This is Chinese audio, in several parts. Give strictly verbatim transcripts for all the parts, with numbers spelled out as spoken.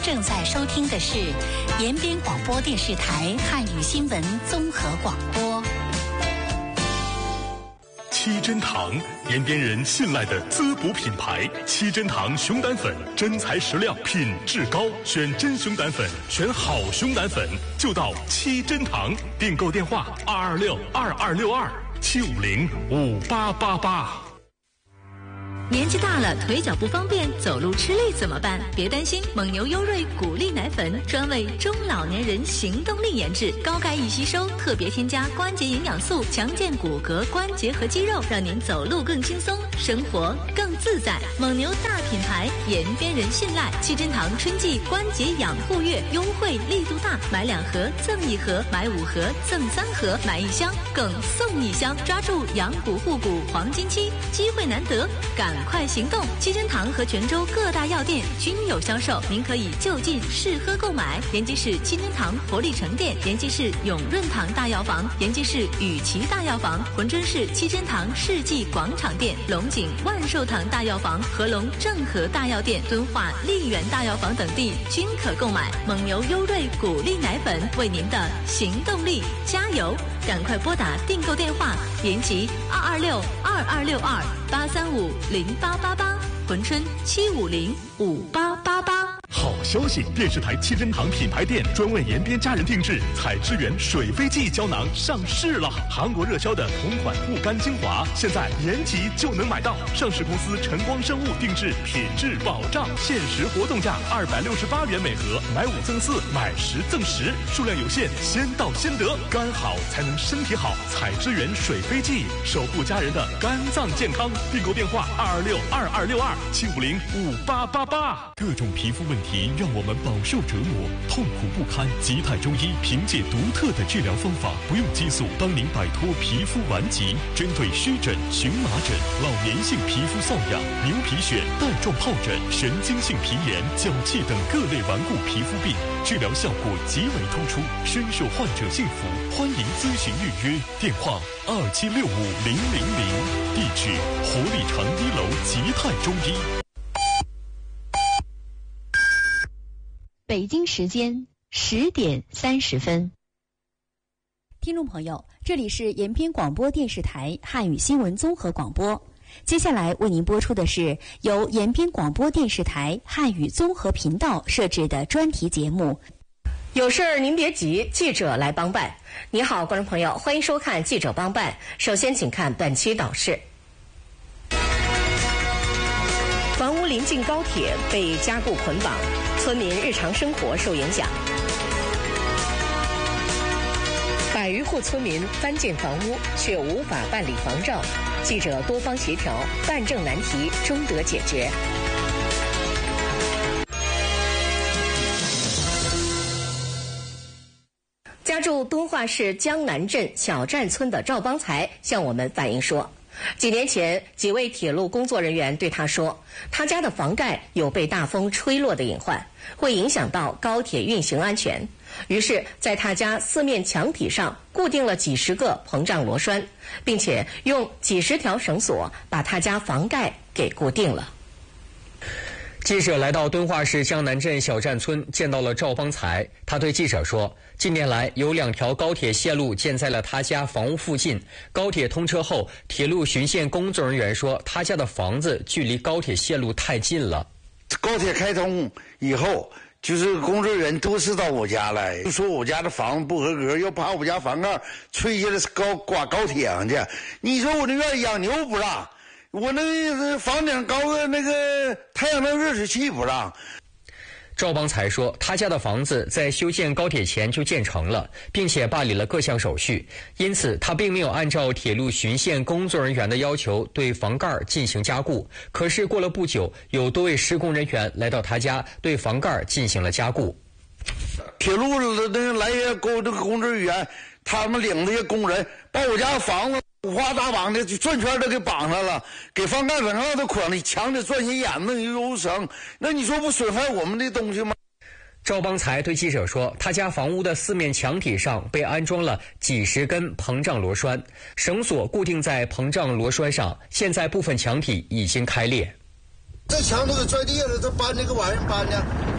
正在收听的是延边广播电视台汉语新闻综合广播。 七珍堂，延边人信赖的滋补品牌。七珍堂熊胆粉，真材实料，品质高，选真熊胆粉，选好熊胆粉，就到七珍堂。订购电话：二二六二二六二七五零五八八八。 年纪大了，腿脚不方便，走路吃力怎么办？别担心，蒙牛优瑞谷粒奶粉专为中老年人行动力研制，高钙易吸收，特别添加关节营养素，强健骨骼、关节和肌肉，让您走路更轻松，生活更自在。蒙牛大品牌，延边人信赖。七珍堂春季关节养护月优惠力度大，买两盒赠一盒，买五盒赠三盒，买一箱更送一箱，抓住养骨护骨黄金期，机会难得，赶快行动！七珍堂和泉州各大药店均有销售，您可以就近试喝购买。延吉市七珍堂活力城店、延吉市永润堂大药房、延吉市雨琦大药房、珲春市七珍堂世纪广场店、龙井万寿堂大药房、合龙正和大药店、敦化丽园大药房等地均可购买。蒙牛优瑞谷粒奶粉为您的行动力加油！赶快拨打订购电话：延吉二二六二二六二八三五零八八八，珲春七五零五八八八。 好消息！电视台七珍堂品牌店专为延边家人定制采之源水飞蓟胶囊上市了。韩国热销的同款护肝精华，现在延吉就能买到。上市公司晨光生物定制，品质保障，限时活动价二百六十八元每盒，买五赠四，买十赠十，数量有限，先到先得。肝好才能身体好，采之源水飞蓟，守护家人的肝脏健康。订购电话：二二六二二六二七五零五八八八。各种皮肤问题让我们饱受折磨，痛苦不堪。吉泰中医凭借独特的治疗方法，不用激素，帮您摆脱皮肤顽疾。针对湿疹、荨麻疹、老年性皮肤瘙痒、牛皮癣、带状疱疹、神经性皮炎、脚气等各类顽固皮肤病，治疗效果极为突出，深受患者信服。欢迎咨询预约，电话二七六五零零零，地址活力城一楼吉泰中医。 北京时间十点三十分。听众朋友，这里是延边广播电视台汉语新闻综合广播。接下来为您播出的是由延边广播电视台汉语综合频道设置的专题节目。 有事儿您别急，记者来帮办。你好，观众朋友，欢迎收看记者帮办。首先请看本期导视。房屋临近高铁被加固捆绑，村民日常生活受影响。百余户村民翻建房屋，却无法办理房照，记者多方协调，办证难题终得解决。家住敦化市江南镇小站村的赵邦才向我们反映说，几年前，几位铁路工作人员对他说，他家的房盖有被大风吹落的隐患，会影响到高铁运行安全。于是，在他家四面墙体上固定了几十个膨胀螺栓，并且用几十条绳索把他家房盖给固定了。 记者来到敦化市江南镇小站村，见到了赵邦才。他对记者说，近年来有两条高铁线路建在了他家房屋附近。高铁通车后，铁路巡线工作人员说，他家的房子距离高铁线路太近了。 高铁开通以后，就是工作人员都是到我家来，就说我家的房子不合格，要把我家房盖吹下来高挂高铁上去。你说我那院养牛不让，我那房顶高个那个太阳能热水器不让。 赵邦才说，他家的房子在修建高铁前就建成了，并且办理了各项手续，因此他并没有按照铁路巡线工作人员的要求对房盖进行加固。可是过了不久，有多位施工人员来到他家，对房盖进行了加固。 铁路的那来些工那个工作人员，他们领这些工人把我家房子五花大绑的转圈都给绑上了，给房盖整上都捆了，墙里钻心眼子有绳，那你说不损害我们的东西吗？ 赵邦才对记者说，他家房屋的四面墙体上被安装了几十根膨胀螺栓，绳索固定在膨胀螺栓上，现在部分墙体已经开裂。 这墙都给拽地了，这搬这个玩意儿搬的，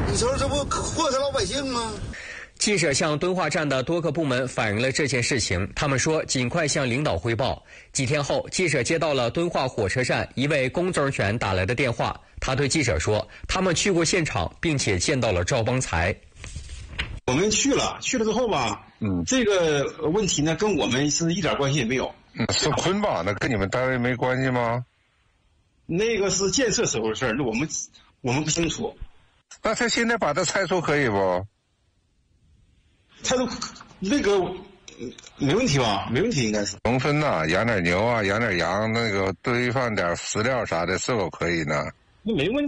你说这不祸害老百姓吗？ 记者向敦化站的多个部门反映了这件事情，他们说尽快向领导汇报。几天后，记者接到了敦化火车站一位工作人员打来的电话，他对记者说，他们去过现场，并且见到了赵邦才。 我们去了，去了之后吧，嗯，这个问题呢，跟我们是一点关系也没有。 嗯，是捆绑的，跟你们单位没关系吗？ 那个是建设时候的事儿，那我们我们不清楚。 那他现在把它拆除可以不？ 拆除那个没问题吧？没问题，应该是。 农村呐、啊，养点牛啊，养点羊，那个堆放点饲料啥的，是否可以呢？ 那没问题。